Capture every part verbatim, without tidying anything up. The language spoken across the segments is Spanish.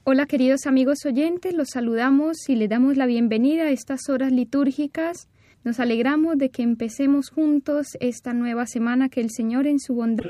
Hola queridos amigos oyentes, los saludamos y les damos la bienvenida a estas horas litúrgicas. Nos alegramos de que empecemos juntos esta nueva semana que el Señor en su bondad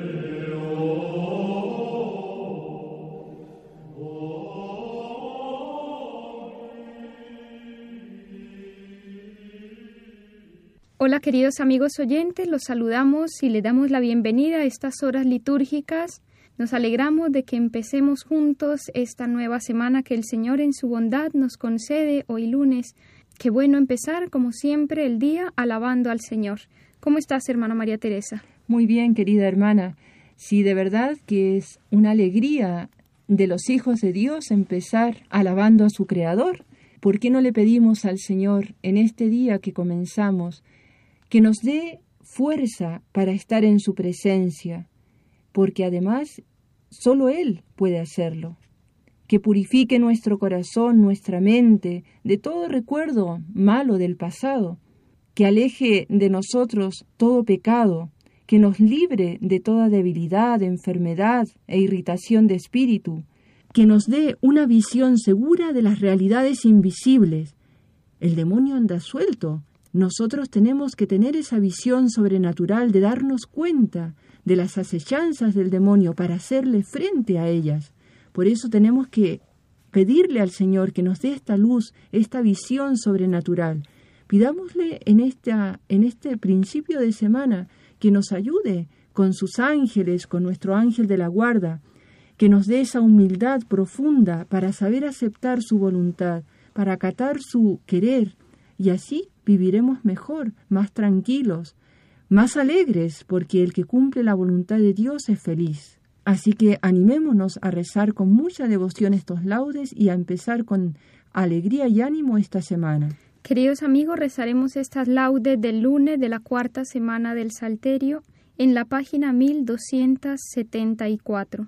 Hola queridos amigos oyentes, los saludamos y les damos la bienvenida a estas horas litúrgicas. Nos alegramos de que empecemos juntos esta nueva semana que el Señor en su bondad nos concede hoy lunes. Qué bueno empezar, como siempre, el día alabando al Señor. ¿Cómo estás, hermana María Teresa? Muy bien, querida hermana. Sí, de verdad que es una alegría de los hijos de Dios empezar alabando a su Creador. ¿Por qué no le pedimos al Señor en este día que comenzamos que nos dé fuerza para estar en su presencia? Porque además solo Él puede hacerlo. Que purifique nuestro corazón, nuestra mente, de todo recuerdo malo del pasado, que aleje de nosotros todo pecado, que nos libre de toda debilidad, enfermedad e irritación de espíritu, que nos dé una visión segura de las realidades invisibles. El demonio anda suelto. Nosotros tenemos que tener esa visión sobrenatural de darnos cuenta de las acechanzas del demonio para hacerle frente a ellas. Por eso tenemos que pedirle al Señor que nos dé esta luz, esta visión sobrenatural. Pidámosle en, esta, en este principio de semana que nos ayude con sus ángeles, con nuestro ángel de la guarda, que nos dé esa humildad profunda para saber aceptar su voluntad, para acatar su querer, y así viviremos mejor, más tranquilos, más alegres, porque el que cumple la voluntad de Dios es feliz. Así que animémonos a rezar con mucha devoción estos laudes y a empezar con alegría y ánimo esta semana. Queridos amigos, rezaremos estas laudes del lunes de la cuarta semana del Salterio en la página mil doscientos setenta y cuatro.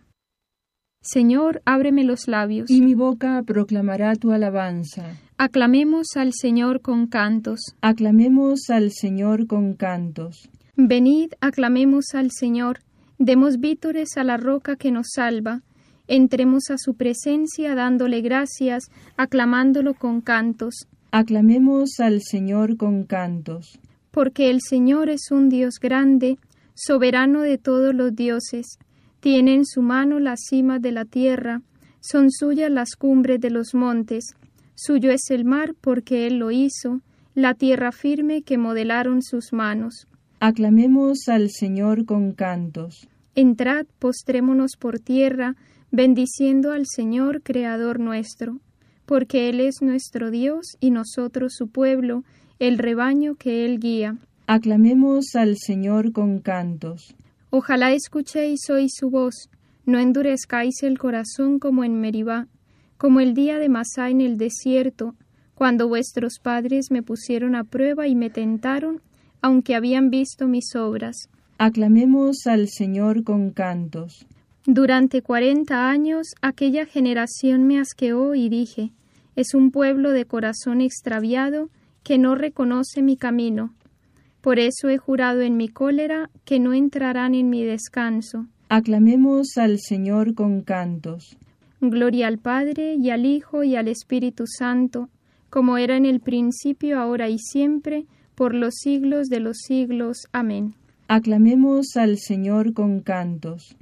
Señor, ábreme los labios, y mi boca proclamará tu alabanza. Aclamemos al Señor con cantos. Aclamemos al Señor con cantos. Venid, aclamemos al Señor, demos vítores a la roca que nos salva, entremos a su presencia dándole gracias, aclamándolo con cantos. Aclamemos al Señor con cantos. Porque el Señor es un Dios grande, soberano de todos los dioses. Tiene en su mano las cimas de la tierra, son suyas las cumbres de los montes. Suyo es el mar porque Él lo hizo, la tierra firme que modelaron sus manos. Aclamemos al Señor con cantos. Entrad, postrémonos por tierra, bendiciendo al Señor, Creador nuestro, porque Él es nuestro Dios y nosotros su pueblo, el rebaño que Él guía. Aclamemos al Señor con cantos. Ojalá escuchéis hoy su voz, no endurezcáis el corazón como en Meribá, como el día de Masá en el desierto, cuando vuestros padres me pusieron a prueba y me tentaron, aunque habían visto mis obras. Aclamemos al Señor con cantos. Durante cuarenta años aquella generación me asqueó y dije, es un pueblo de corazón extraviado que no reconoce mi camino. Por eso he jurado en mi cólera que no entrarán en mi descanso. Aclamemos al Señor con cantos. Gloria al Padre, y al Hijo, y al Espíritu Santo, como era en el principio, ahora y siempre, por los siglos de los siglos. Amén. Aclamemos al Señor con cantos.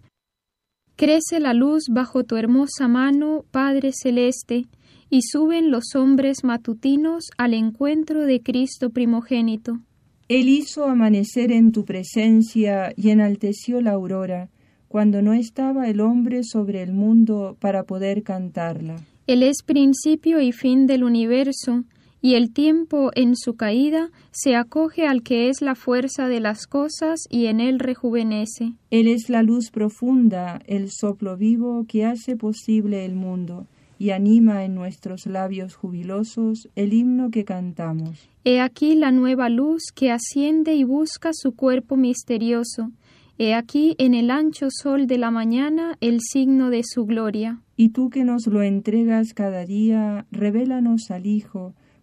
Crece la luz bajo tu hermosa mano, Padre celeste, y suben los hombres matutinos al encuentro de Cristo primogénito. Él hizo amanecer en tu presencia y enalteció la aurora, cuando no estaba el hombre sobre el mundo para poder cantarla. Él es principio y fin del universo, y el tiempo en su caída se acoge al que es la fuerza de las cosas y en él rejuvenece. Él es la luz profunda, el soplo vivo que hace posible el mundo y anima en nuestros labios jubilosos el himno que cantamos. He aquí la nueva luz que asciende y busca su cuerpo misterioso. He aquí en el ancho sol de la mañana el signo de su gloria. Y tú que nos lo entregas cada día, revélanos al Hijo,